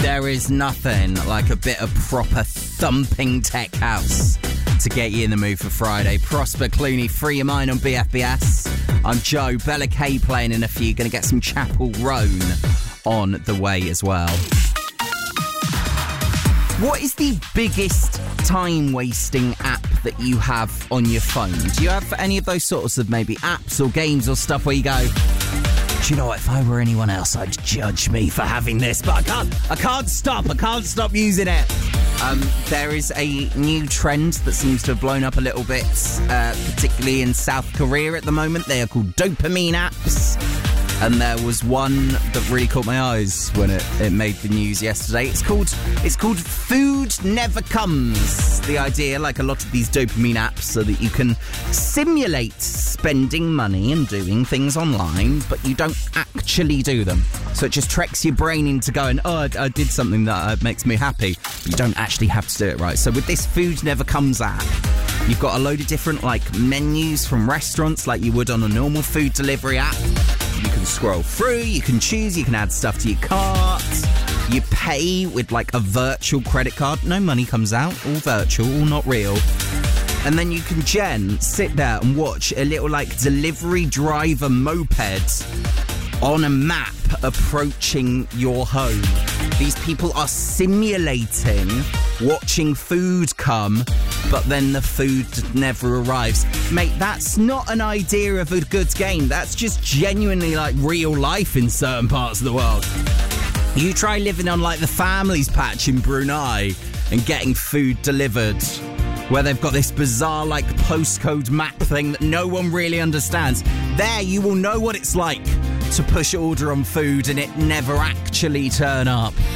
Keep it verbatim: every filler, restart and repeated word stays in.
There is nothing like a bit of proper thumping tech house to get you in the mood for Friday. Prosper Clooney, Free Your Mind on B F B S. I'm Joe, Bella K playing in a few. Going to get some Chapel Roan on the way as well. What is the biggest time-wasting app that you have on your phone? Do you have any of those sorts of maybe apps or games or stuff where you go, do you know what, if I were anyone else, I'd judge me for having this, but I can't, I can't stop, I can't stop using it. Um, there is a new trend that seems to have blown up a little bit, uh, particularly in South Korea at the moment. They are called dopamine apps. And there was one that really caught my eyes when it, it made the news yesterday. It's called it's called Food Never Comes. The idea, like a lot of these dopamine apps, so that you can simulate spending money and doing things online, but you don't actually do them. So it just tricks your brain into going, oh, I, I did something that uh, makes me happy. But you don't actually have to do it right. So with this Food Never Comes app, you've got a load of different like menus from restaurants like you would on a normal food delivery app. You can scroll through, you can choose, you can add stuff to your cart. You pay with like a virtual credit card. No money comes out, all virtual, all not real. And then you can, Jen, sit there and watch a little like delivery driver moped on a map approaching your home. These people are simulating watching food come, but then the food never arrives. Mate, that's not an idea of a good game. That's just genuinely like real life in certain parts of the world. You try living on like the Family's Patch in Brunei and getting food delivered, where they've got this bizarre like postcode map thing that no one really understands. There you will know what it's like to push order on food and it never actually turn up.